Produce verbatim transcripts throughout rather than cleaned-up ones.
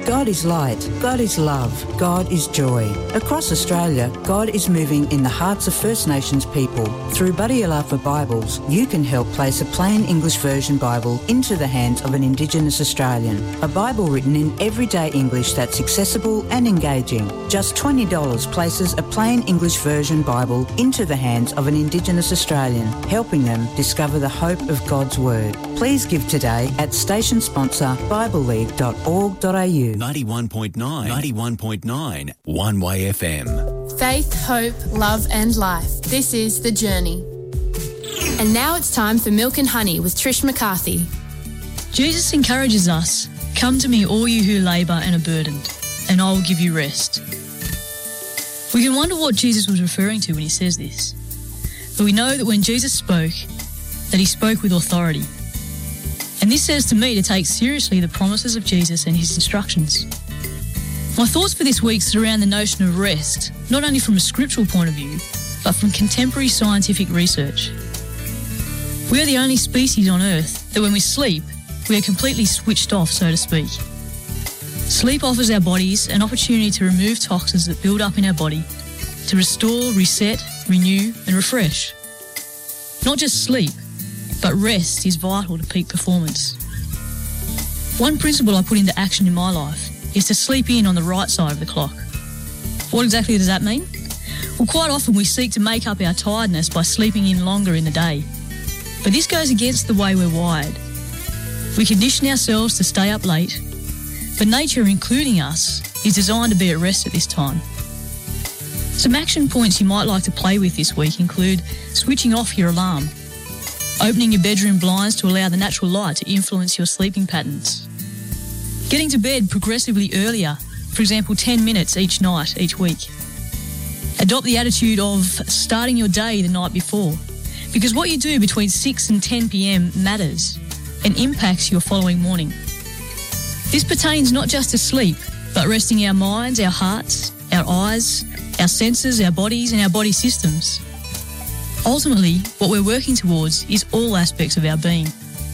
God is light. God is love. God is joy. Across Australia, God is moving in the hearts of First Nations people. Through Buddy Alafa Bibles, you can help place a plain English version Bible into the hands of an Indigenous Australian. A Bible written in everyday English that's accessible and engaging. Just twenty dollars places a plain English version Bible into the hands of an Indigenous Australian, helping them discover the hope of God's Word. Please give today at station sponsor bible league dot org dot a u. ninety-one point nine, ninety-one point nine, One Way F M. Faith, hope, love and life. This is The Journey. And now it's time for Milk and Honey with Trish McCarthy. Jesus encourages us, "Come to me, all you who labour and are burdened, and I will give you rest." We can wonder what Jesus was referring to when he says this. But we know that when Jesus spoke, that he spoke with authority. And this says to me to take seriously the promises of Jesus and his instructions. My thoughts for this week surround the notion of rest, not only from a scriptural point of view, but from contemporary scientific research. We are the only species on Earth that when we sleep, we are completely switched off, so to speak. Sleep offers our bodies an opportunity to remove toxins that build up in our body, to restore, reset, renew and refresh. Not just sleep, but rest is vital to peak performance. One principle I put into action in my life is to sleep in on the right side of the clock. What exactly does that mean? Well, quite often we seek to make up our tiredness by sleeping in longer in the day. But this goes against the way we're wired. We condition ourselves to stay up late, but nature, including us, is designed to be at rest at this time. Some action points you might like to play with this week include switching off your alarm, opening your bedroom blinds to allow the natural light to influence your sleeping patterns, getting to bed progressively earlier, for example ten minutes each night, each week. Adopt the attitude of starting your day the night before, because what you do between six and ten p.m. matters and impacts your following morning. This pertains not just to sleep, but resting our minds, our hearts, our eyes, our senses, our bodies and our body systems. Ultimately, what we're working towards is all aspects of our being.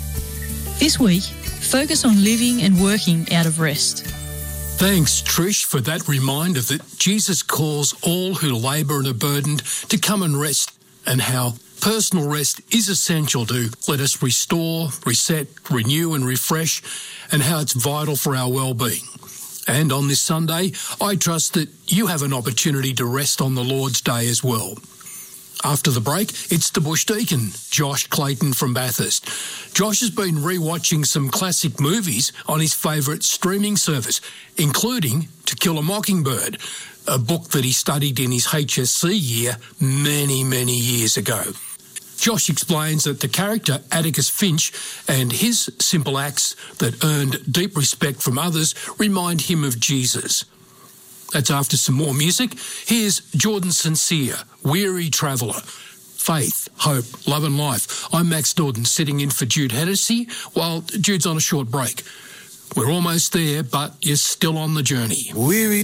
This week, focus on living and working out of rest. Thanks, Trish, for that reminder that Jesus calls all who labour and are burdened to come and rest, and how personal rest is essential to let us restore, reset, renew and refresh, and how it's vital for our well-being. And on this Sunday, I trust that you have an opportunity to rest on the Lord's Day as well. After the break, it's the Bush Deacon, Josh Clayton from Bathurst. Josh has been rewatching some classic movies on his favourite streaming service, including To Kill a Mockingbird, a book that he studied in his H S C year many, many years ago. Josh explains that the character Atticus Finch and his simple acts that earned deep respect from others remind him of Jesus. That's after some more music. Here's Jordan Sincere, Weary Traveller. Faith, hope, love and life. I'm Max Norden, sitting in for Jude Hennessy while Jude's on a short break. We're almost there, but you're still on the journey. Weary